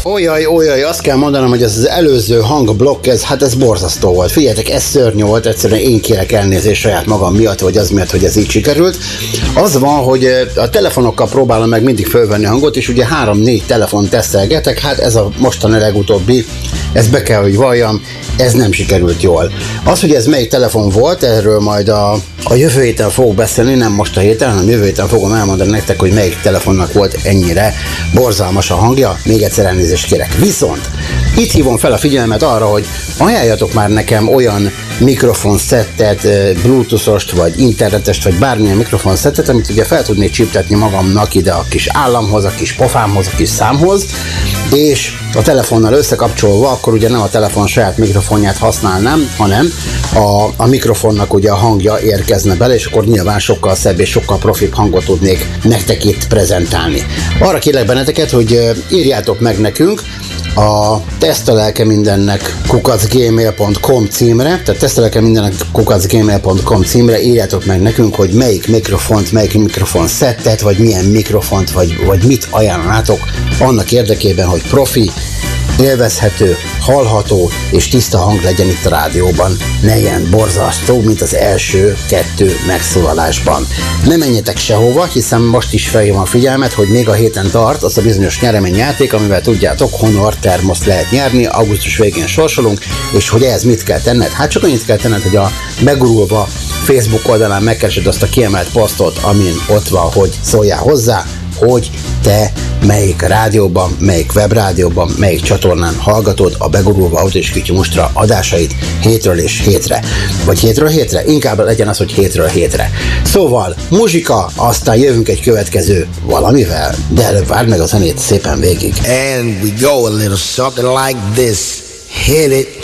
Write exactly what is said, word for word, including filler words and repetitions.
Ójaj, ójaj, azt kell mondanom, hogy ez az előző hangblokk, ez, hát ez borzasztó volt. Figyeljetek, ez szörnyű volt, egyszerűen én kérek elnézést saját magam miatt, vagy az miatt, hogy ez így sikerült. Az van, hogy a telefonokkal próbálom meg mindig fölvenni a hangot, és ugye három-négy telefon tesztelgetek, hát ez a mostani legutóbbi, ezt be kell, hogy valljam, ez nem sikerült jól. Az, hogy ez melyik telefon volt, erről majd a, a jövő héten fogok beszélni, nem most a héten, hanem jövő héten fogom elmondani nektek, hogy melyik telefonnak volt ennyire borzalmas a hangja, még egyszer elnézést kérek. Viszont itt hívom fel a figyelmet arra, hogy ajánljatok már nekem olyan mikrofonszettet, bluetooth-ost, vagy internetest, vagy bármilyen mikrofonszettet, amit ugye fel tudnék csiptetni magamnak ide a kis államhoz, a kis pofámhoz, a kis számhoz, és a telefonnal összekapcsolva, akkor ugye nem a telefon saját mikrofonját használnám, hanem a, a mikrofonnak ugye a hangja érkezne bele, és akkor nyilván sokkal szebb és sokkal profibb hangot tudnék nektek itt prezentálni. Arra kérlek benneteket, hogy írjátok meg nekünk a tesztelelke mindennek kukac gmail pont com címre, tehát tesztelelke mindennek kukac gmail pont com címre, írjátok meg nekünk, hogy melyik mikrofont, melyik mikrofon szettet, vagy milyen mikrofont, vagy, vagy mit ajánlanátok annak érdekében, hogy profi, élvezhető, hallható és tiszta hang legyen itt a rádióban. Ne ilyen borzasztó, mint az első kettő megszólalásban. Ne menjetek sehova, hiszen most is felhívom a figyelmet, hogy még a héten tart az a bizonyos nyereményjáték, amivel tudjátok, Honor termoszt lehet nyerni, augusztus végén sorsolunk, és hogy ehhez mit kell tenned? Hát csak annyit kell tenned, hogy a begurulva Facebook oldalán megkeresed azt a kiemelt posztot, amin ott van, hogy szóljál hozzá, hogy te melyik rádióban, melyik webrádióban, melyik csatornán hallgatod a Begurulva Autó és Kütyű Mustra adásait hétről és hétre. Vagy hétről hétre? Inkább legyen az, hogy hétről hétre. Szóval, muzsika, aztán jövünk egy következő valamivel, de előbb várd meg a zenét szépen végig. And we go a little something like this. Hit it.